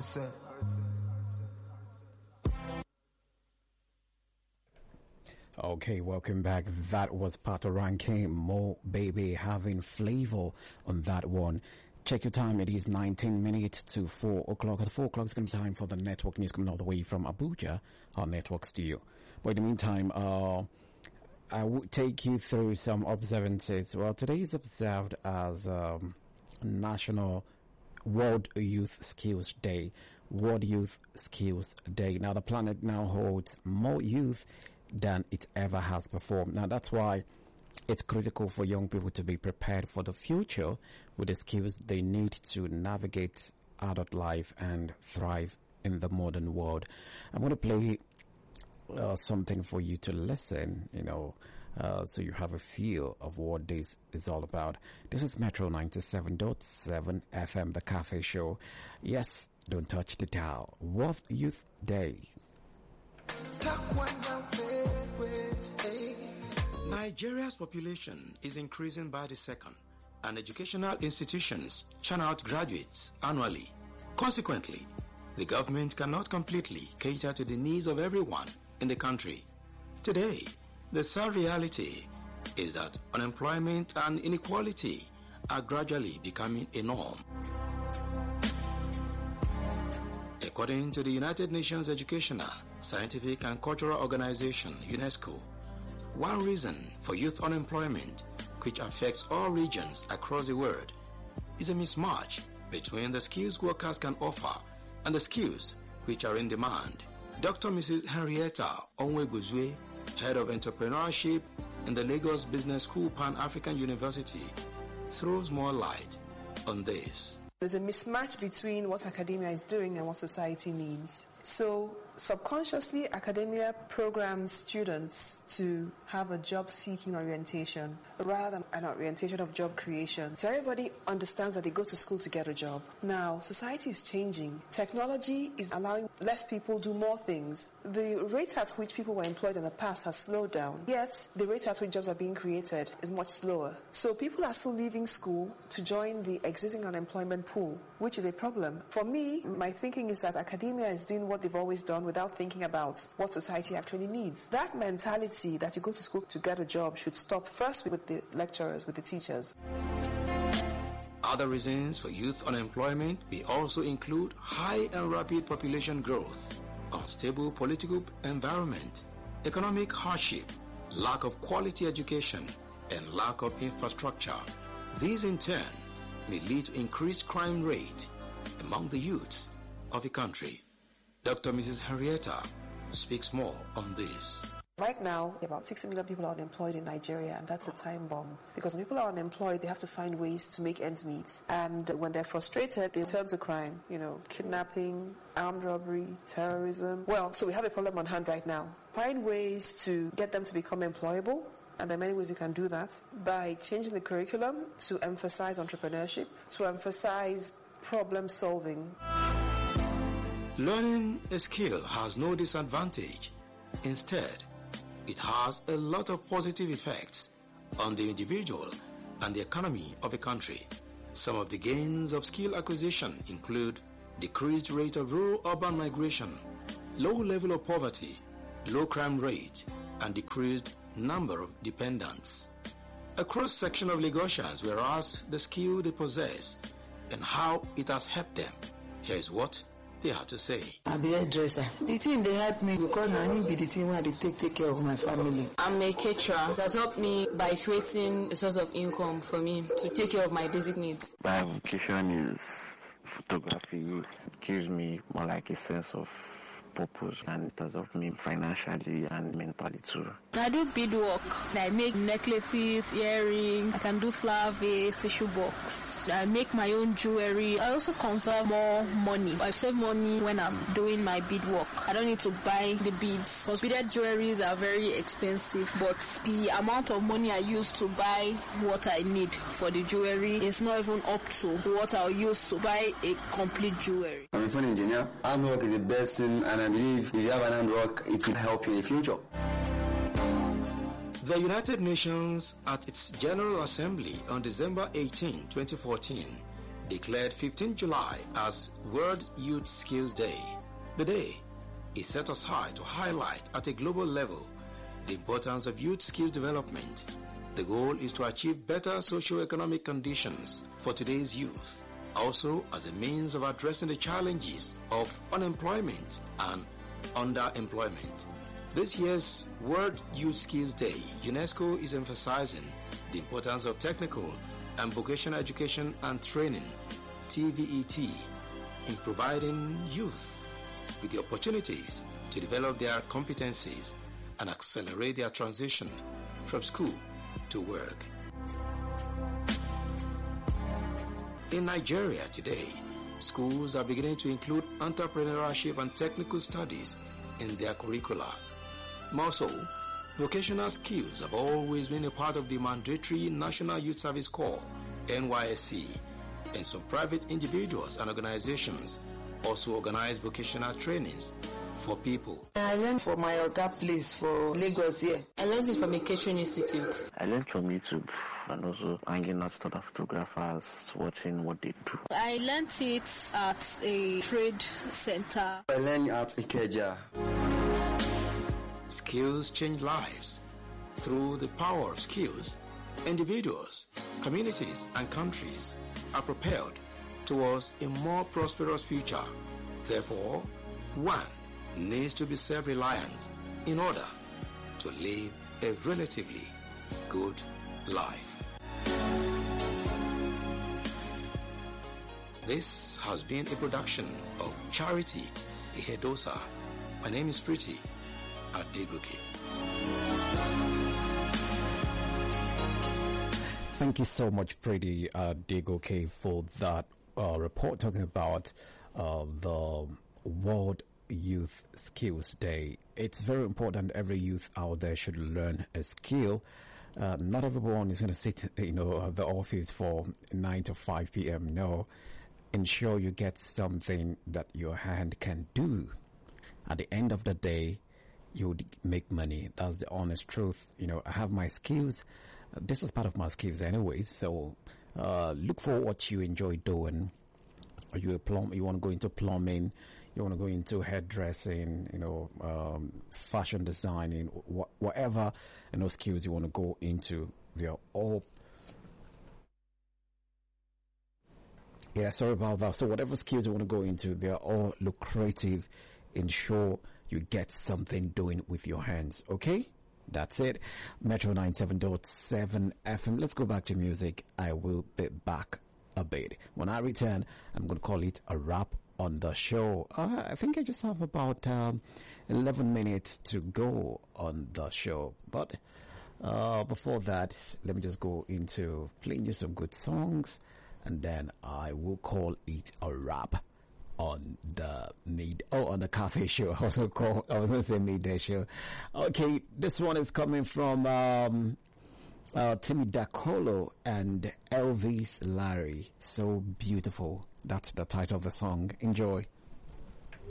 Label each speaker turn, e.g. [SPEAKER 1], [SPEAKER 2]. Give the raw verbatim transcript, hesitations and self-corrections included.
[SPEAKER 1] Okay, welcome back. That was Pato Ranking, Mo Baby, having flavor on that one. Check your time. It is nineteen minutes to four o'clock. At four o'clock, it's going to be time for the network news coming all the way from Abuja, our network studio. But in the meantime, uh, I will take you through some observances. Well, today is observed as um, National World Youth Skills Day. World Youth Skills Day. Now, the planet now holds more youth than it ever has before. Now, that's why it's critical for young people to be prepared for the future with the skills they need to navigate adult life and thrive in the modern world. I'm going to play uh, something for you to listen, you know, uh, so you have a feel of what this is all about. This is Metro ninety-seven point seven F M, the Cafe Show. Yes, don't touch the dial. World Youth Day.
[SPEAKER 2] Nigeria's population is increasing by the second, and educational institutions churn out graduates annually. Consequently, the government cannot completely cater to the needs of everyone in the country. Today, the sad reality is that unemployment and inequality are gradually becoming a norm. According to the United Nations Educational, Scientific and Cultural Organization, UNESCO, one reason for youth unemployment, which affects all regions across the world, is a mismatch between the skills workers can offer and the skills which are in demand. Doctor Missus Henrietta Onweguzwe, Head of Entrepreneurship in the Lagos Business School Pan-African University, throws more light on this.
[SPEAKER 3] There's a mismatch between what academia is doing and what society needs. So subconsciously, academia programs students to have a job-seeking orientation rather than an orientation of job creation. So everybody understands that they go to school to get a job. Now, society is changing. Technology is allowing less people do more things. The rate at which people were employed in the past has slowed down, yet the rate at which jobs are being created is much slower. So people are still leaving school to join the existing unemployment pool, which is a problem. For me, my thinking is that academia is doing what they've always done without thinking about what society actually needs. That mentality that you go to school to get a job should stop first with the lecturers, with the teachers.
[SPEAKER 2] Other reasons for youth unemployment may also include high and rapid population growth, unstable political environment, economic hardship, lack of quality education, and lack of infrastructure. These in turn may lead to increased crime rate among the youths of the country. Doctor Missus Henrietta speaks more on this.
[SPEAKER 3] Right now, about sixty million people are unemployed in Nigeria, and that's a time bomb. Because when people are unemployed, they have to find ways to make ends meet. And when they're frustrated, they turn to crime. You know, kidnapping, armed robbery, terrorism. Well, so we have a problem on hand right now. Find ways to get them to become employable. And there are many ways you can do that. By changing the curriculum to emphasize entrepreneurship, to emphasize problem solving.
[SPEAKER 2] Learning a skill has no disadvantage. Instead, it has a lot of positive effects on the individual and the economy of a country. Some of the gains of skill acquisition include decreased rate of rural-urban migration, low level of poverty, low crime rate, and decreased number of dependents. A cross-section of Lagosians were asked the skill they possess and how it has helped them. Here is what they had to say.
[SPEAKER 4] I'm a hairdresser. The thing they helped me because now I be the thing where they take, take care of my family.
[SPEAKER 5] I'm a caterer. It has helped me by creating a source of income for me to take care of my basic needs.
[SPEAKER 6] My vocation is photography. It gives me more like a sense of purpose, and it has helped me financially and mentally too.
[SPEAKER 7] I do beadwork. I make necklaces, earrings. I can do flower vase, tissue box. I make my own jewelry. I also conserve more money. I save money when I'm doing my beadwork. I don't need to buy the beads because beaded jewelries are very expensive. But the amount of money I use to buy what I need for the jewelry is not even up to what I'll use to buy a complete jewelry.
[SPEAKER 8] I'm a phone engineer. Handwork is the best thing, and I believe if you have an handwork, it will help you in the future.
[SPEAKER 2] The United Nations, at its General Assembly on December eighteenth, twenty fourteen, declared fifteenth of July as World Youth Skills Day. The day is set aside to highlight at a global level the importance of youth skills development. The goal is to achieve better socio-economic conditions for today's youth, also as a means of addressing the challenges of unemployment and underemployment. This year's World Youth Skills Day, UNESCO is emphasizing the importance of technical and vocational education and training, T V E T, in providing youth with the opportunities to develop their competencies and accelerate their transition from school to work. In Nigeria today, schools are beginning to include entrepreneurship and technical studies in their curricula. More so, vocational skills have always been a part of the mandatory National Youth Service Corps, N Y S C, and some private individuals and organizations also organize vocational trainings for people.
[SPEAKER 4] I learned from my other place for Lagos here.
[SPEAKER 5] I learned it from a catering institute.
[SPEAKER 6] I learned from YouTube and also hanging out with other photographers, watching what they do.
[SPEAKER 7] I learned it at a trade center.
[SPEAKER 8] I learned at Ikeja.
[SPEAKER 2] Skills change lives. Through the power of skills, individuals, communities, and countries are propelled towards a more prosperous future. Therefore, one needs to be self-reliant in order to live a relatively good life. This has been a production of Charity Ihedosa. My name is Pretty Adegoke.
[SPEAKER 1] Thank you so much, Pretty Adegoke, for that uh, report talking about uh, the World Youth Skills Day. It's very important every youth out there should learn a skill. Uh, not everyone is going to sit, you know, at the office for nine to five p.m. No, ensure you get something that your hand can do. At the end of the day, you would make money. That's the honest truth. You know, I have my skills. This is part of my skills anyway. So uh, look for what you enjoy doing. Are you a plumber? You want to go into plumbing? You want to go into hairdressing? You know, um, fashion designing? Wh- whatever you know skills you want to go into, they're all. Yeah, sorry about that. So whatever skills you want to go into, they're all lucrative. Ensure you get something doing with your hands. Okay, that's it. Metro ninety-seven point seven F M. Let's go back to music. I will be back a bit. When I return, I'm going to call it a wrap on the show. Uh, I think I just have about um, eleven minutes to go on the show. But uh, before that, let me just go into playing you some good songs, and then I will call it a wrap on the mid oh on the cafe show. I was gonna call I was gonna say midday show. Okay, this one is coming from um uh Timmy Dakolo and Elvis Larry. So Beautiful. That's the title of the song. Enjoy.